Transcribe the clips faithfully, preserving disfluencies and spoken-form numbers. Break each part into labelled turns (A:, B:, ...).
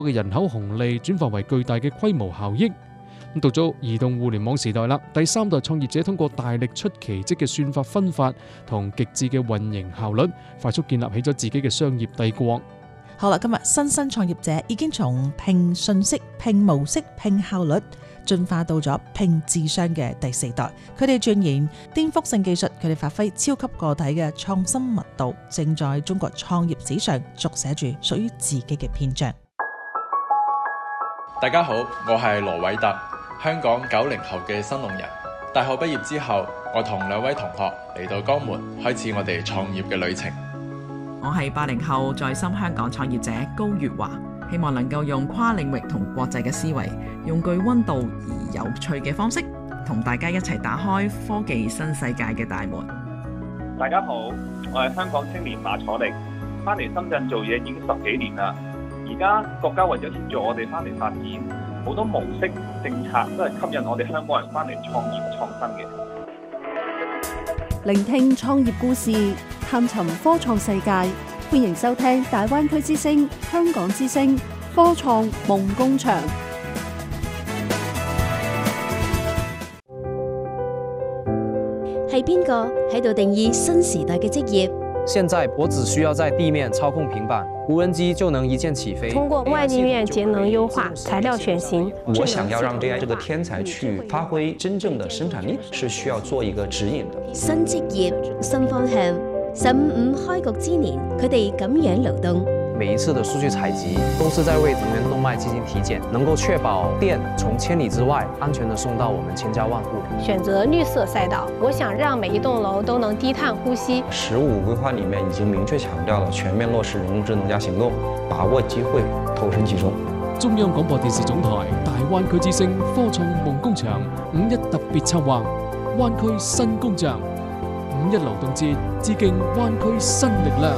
A: 嘅人口紅利轉化為巨大嘅規模效益。咁到咗移動互聯網時代啦，第三代創業者通過大力出奇蹟嘅算法分發同極致嘅運營效率，快速建立起咗自己嘅商業帝國。
B: 好啦，今日新生創業者已經從拼信息、拼模式、拼效率進化到咗拼智商嘅第四代。佢哋鑽研顛覆性技術，佢哋發揮超級個體嘅創新密度，正在中國創業史上續寫住屬於自己嘅篇章。
C: 大家好，我係羅偉特，香港九零後嘅新農人。大學畢業之後，我同兩位同學嚟到江門，開始我哋創業嘅旅程。
D: 我係八零後在深香港創業者高月華，希望能夠用跨領域同國際嘅思維，用具溫度而有趣嘅方式，同大家一齊打開科技新世界嘅大門。
E: 大家好，我係香港青年馬楚力，翻嚟深圳做嘢已經十幾年啦。而家國家為咗協助我哋翻嚟發展，好多模式政策都係吸引我哋香港人翻嚟創業創新嘅。
F: 聆聽創業故事，探尋科創世界，歡迎收聽大灣區之聲、香港之聲科創夢工場。
G: 係邊個喺度定義新時代嘅職業？
H: 現在我只需要在地面操控平板，無人機就能一鍵起飛。
I: 通過外立面節能優化、材料選型，
J: 我想要讓 A I 這個天才去發揮真正的生產力，是需要做一個指引的。
G: 新職業、新方向，十五五開局之年，佢哋咁樣流動。
H: 每一次的數據採集都是在為能源動脈進行體檢，能夠確保電從千里之外安全地送到我們千家萬戶。
I: 選擇綠色賽道，我想讓每一棟樓都能低碳呼吸。
J: 十五規劃裡面已經明確強調了全面落實人工智能加行動，把握機會，投身其中。
A: 中央廣播電視總台大灣區之聲科創夢工場五一特別策劃灣區新工匠，五一勞動節致敬灣區新力量。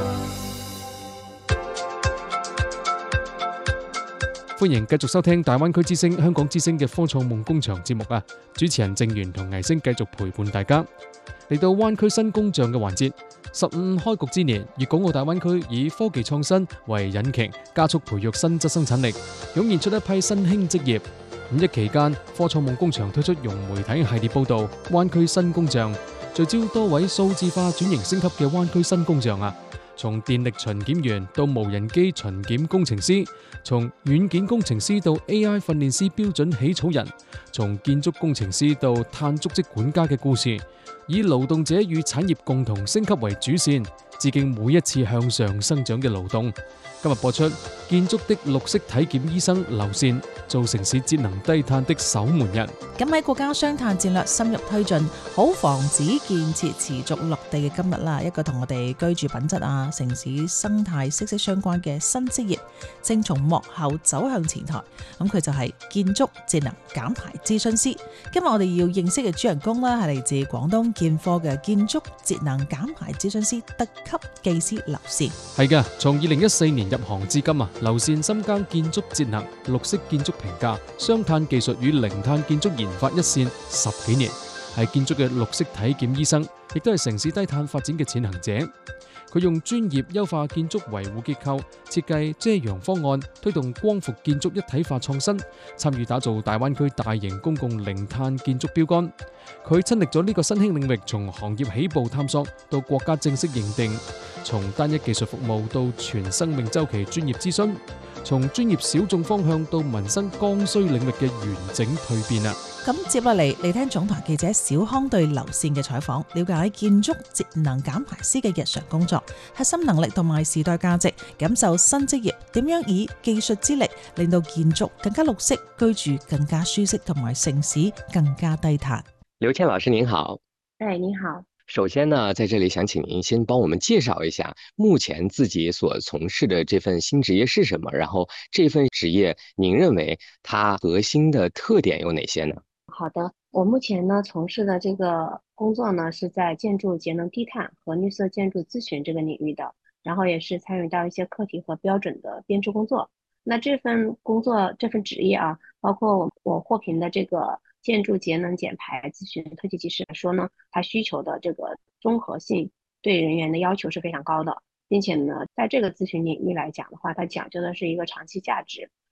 A: 歡迎繼續收聽大灣區之聲、香港之聲嘅科創夢工場節目啊！主持人鄭源同倪星繼續陪伴大家嚟到灣區新工匠嘅環節。十五開局之年，粵港澳大灣區以科技創新為引擎，加速培育新質生產力，湧現出一批新興職業。五一期間，科創夢工場推出融媒體系列報道《灣區新工匠》，聚焦多位數字化轉型升級嘅灣區新工匠啊！從電力巡檢員到無人機巡檢工程師，從軟件工程師到 A I 訓練師標準起草人，從建築工程師到碳足跡管家嘅故事，以勞動者與產業共同升級為主線，致敬每一次向上生長嘅勞動。今日播出建築的綠色體檢醫生劉善，做城市節能低碳的守門人。
B: 咁喺國家雙碳戰略深入推進，好防止建設持續落地嘅今日啦，一個同我哋居住品質啊、城市生態息息相關嘅新職業，正從幕後走向前台。咁佢就係建築節能減排諮詢師。今日我哋要認識嘅主人公啦，係嚟自廣東建科嘅建築節能減排諮詢師特級技師劉善。
A: 係㗎，從二零一四年入行至今啊，劉善深耕建築節能、綠色建築評價、雙碳技術與零碳建築研發一線十幾年，係建築嘅綠色體檢醫生，亦都係城市低碳發展嘅踐行者。佢用專業優化建築維護結構、設計遮陽方案，推動光伏建築一體化創新，參與打造大灣區大型公共零碳建築標杆。佢親歷咗呢個新興領域，從行業起步探索到國家正式認定，從單一技術服務到全生命週期專業諮詢，從專業小眾方向到民生剛需領域嘅完整蛻變啊！
B: 咁接落嚟嚟聽總台記者小康對劉善嘅採訪，了解建築節能減排師嘅日常工作、核心能力同埋時代價值，感受新職業點樣以技術之力令到建築更加綠色，居住更加舒適，同埋城市更加低碳。
K: 劉倩老師您好。
L: 哎，您好。
K: 首先呢，在這裡想請您先幫我們介紹一下目前自己所從事的這份新職業是什麼，然後這份職業您認為它核心的特點有哪些呢？
L: 好的，我目前呢從事的這個工作呢是在建築節能低碳和綠色建築諮詢這個領域的，然後也是參與到一些課題和標準的編製工作。那這份工作這份職業啊，包括我我獲評的這個建築節能減排諮詢特級技師來說呢，它需求的這個綜合性對人員的要求是非常高的，並且呢在這個諮詢領域來講的話，它講究的是一個長期價值，